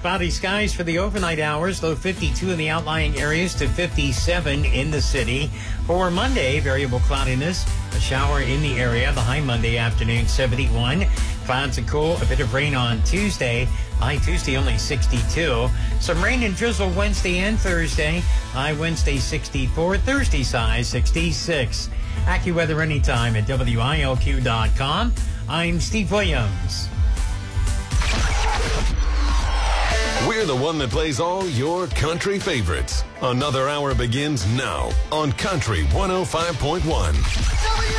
Cloudy skies for the overnight hours, low 52 in the outlying areas to 57 in the city. For Monday, variable cloudiness, a shower in the area. The high Monday afternoon, 71. Clouds and cool, a bit of rain on Tuesday. High Tuesday, only 62. Some rain and drizzle Wednesday and Thursday. High Wednesday, 64. Thursday's high, 66. AccuWeather anytime at WILQ.com. I'm Steve Williams. We're the one that plays all your country favorites. Another hour begins now on Country 105.1.